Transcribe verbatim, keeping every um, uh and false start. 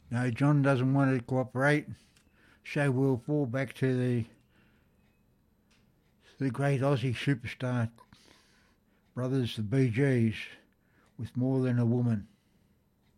No, John doesn't want to cooperate, so we'll fall back to the the great Aussie superstar brothers, the Bee Gees, with More Than a Woman.